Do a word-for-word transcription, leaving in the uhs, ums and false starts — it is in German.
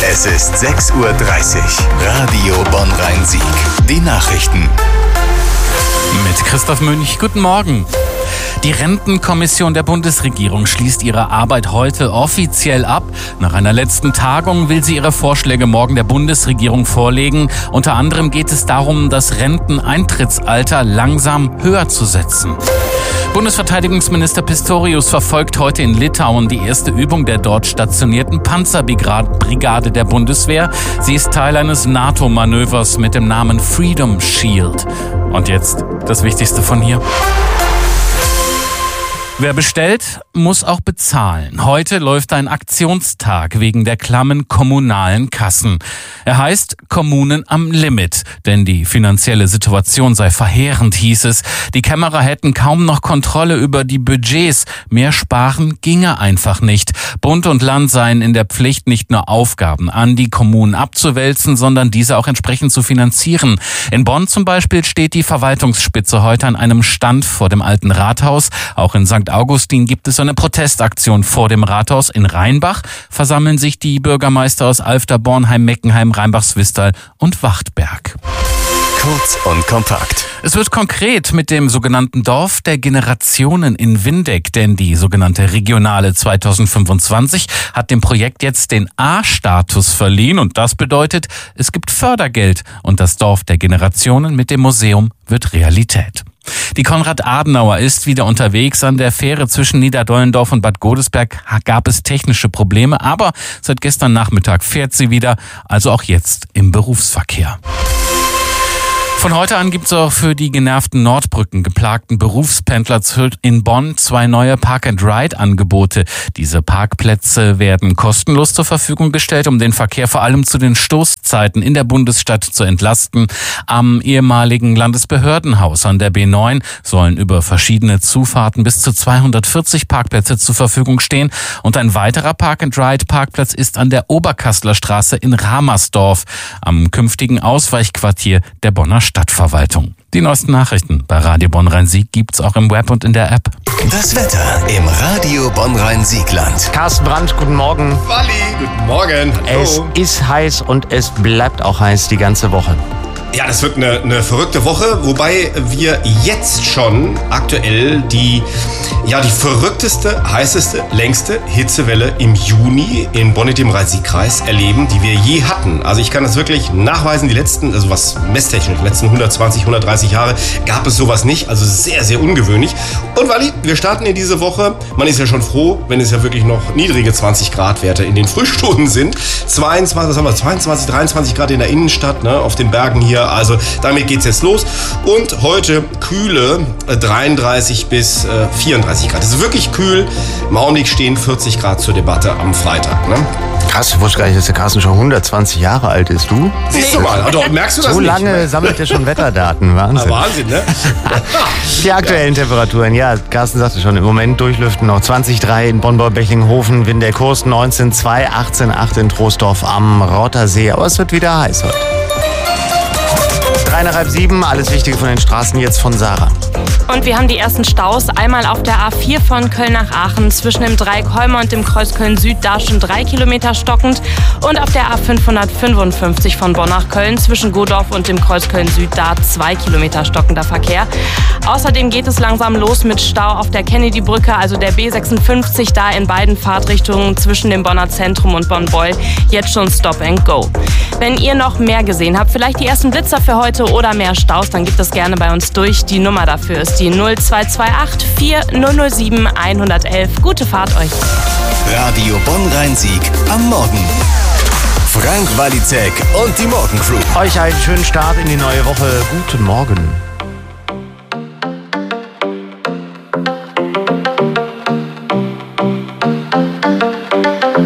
Es ist sechs Uhr dreißig. Radio Bonn-Rhein-Sieg. Die Nachrichten. Mit Christoph Münch. Guten Morgen. Die Rentenkommission der Bundesregierung schließt ihre Arbeit heute offiziell ab. Nach einer letzten Tagung will sie ihre Vorschläge morgen der Bundesregierung vorlegen. Unter anderem geht es darum, das Renteneintrittsalter langsam höher zu setzen. Bundesverteidigungsminister Pistorius verfolgt heute in Litauen die erste Übung der dort stationierten Panzerbrigade der Bundeswehr. Sie ist Teil eines NATO-Manövers mit dem Namen Freedom Shield. Und jetzt das Wichtigste von hier. Wer bestellt, muss auch bezahlen. Heute läuft ein Aktionstag wegen der klammen kommunalen Kassen. Er heißt Kommunen am Limit, denn die finanzielle Situation sei verheerend, hieß es. Die Kämmerer hätten kaum noch Kontrolle über die Budgets. Mehr sparen ginge einfach nicht. Bund und Land seien in der Pflicht, nicht nur Aufgaben an die Kommunen abzuwälzen, sondern diese auch entsprechend zu finanzieren. In Bonn zum Beispiel steht die Verwaltungsspitze heute an einem Stand vor dem alten Rathaus. Auch in Sankt Augustin gibt es eine Protestaktion vor dem Rathaus. In Rheinbach versammeln sich die Bürgermeister aus Alfter, Bornheim, Meckenheim, Rheinbach-Swistal und Wachtberg. Kurz und kompakt. Es wird konkret mit dem sogenannten Dorf der Generationen in Windeck, denn die sogenannte Regionale zweitausendfünfundzwanzig hat dem Projekt jetzt den A-Status verliehen und das bedeutet, es gibt Fördergeld und das Dorf der Generationen mit dem Museum wird Realität. Die Konrad Adenauer ist wieder unterwegs. An der Fähre zwischen Niederdollendorf und Bad Godesberg gab es technische Probleme, aber seit gestern Nachmittag fährt sie wieder, also auch jetzt im Berufsverkehr. Von heute an gibt es auch für die genervten Nordbrücken geplagten Berufspendler in Bonn zwei neue Park-and-Ride-Angebote. Diese Parkplätze werden kostenlos zur Verfügung gestellt, um den Verkehr vor allem zu den Stoßzeiten in der Bundesstadt zu entlasten. Am ehemaligen Landesbehördenhaus an der B neun sollen über verschiedene Zufahrten bis zu zweihundertvierzig Parkplätze zur Verfügung stehen. Und ein weiterer Park-and-Ride-Parkplatz ist an der Oberkasseler Straße in Ramersdorf, am künftigen Ausweichquartier der Bonner Stadtverwaltung. Die neuesten Nachrichten bei Radio Bonn-Rhein-Sieg gibt's auch im Web und in der App. Das Wetter im Radio Bonn-Rhein-Siegland. Carsten Brandt, guten Morgen. Wally, guten Morgen. Es ist heiß und es bleibt auch heiß die ganze Woche. Ja, das wird eine, eine verrückte Woche, wobei wir jetzt schon aktuell die, ja, die verrückteste, heißeste, längste Hitzewelle im Juni in Bonn im Rhein-Sieg-Kreis erleben, die wir je hatten. Also ich kann das wirklich nachweisen, die letzten, also was messtechnisch, die letzten hundertzwanzig, hundertdreißig Jahre gab es sowas nicht, also sehr, sehr ungewöhnlich. Und Wally, wir starten in diese Woche, man ist ja schon froh, wenn es ja wirklich noch niedrige zwanzig Grad Werte in den Frühstunden sind. zweiundzwanzig, was haben wir, zweiundzwanzig, dreiundzwanzig Grad in der Innenstadt, ne, auf den Bergen hier. Also damit geht's jetzt los. Und heute kühle dreiunddreißig bis vierunddreißig Grad. Es ist wirklich kühl. Im Augenblick stehen vierzig Grad zur Debatte am Freitag. Ne? Krass, ich wusste gar nicht, dass der Carsten schon hundertzwanzig Jahre alt ist. Du? Siehst du mal. Also, merkst du das so nicht? lange Ne? sammelt er schon Wetterdaten. Wahnsinn. Ja, Wahnsinn, ne? Die aktuellen ja. Temperaturen. Ja, Carsten sagte schon, im Moment durchlüften noch zwanzig Komma drei in Bonn-Bechinghofen, Windeck-Hurst neunzehn Komma zwei, achtzehn Komma acht in Troisdorf am Rottersee. Aber es wird wieder heiß heute. Drei nach halb sieben, alles Wichtige von den Straßen jetzt von Sarah. Und wir haben die ersten Staus. Einmal auf der A vier von Köln nach Aachen zwischen dem Dreieck Holmer und dem Kreuz Köln-Süd, da schon drei Kilometer stockend. Und auf der A fünfhundertfünfundfünfzig von Bonn nach Köln zwischen Godorf und dem Kreuz Köln-Süd, da zwei Kilometer stockender Verkehr. Außerdem geht es langsam los mit Stau auf der Kennedy-Brücke, also der B sechsundfünfzig, da in beiden Fahrtrichtungen zwischen dem Bonner Zentrum und Bonn-Beul. Jetzt schon Stop and Go. Wenn ihr noch mehr gesehen habt, vielleicht die ersten Blitzer für heute oder mehr Staus, dann gebt es gerne bei uns durch. Die Nummer dafür ist die null zwei zwei acht vier null null sieben eins eins eins. Gute Fahrt euch. Radio Bonn-Rhein-Sieg am Morgen. Frank Walizek und die Morgencrew. Euch einen schönen Start in die neue Woche. Guten Morgen.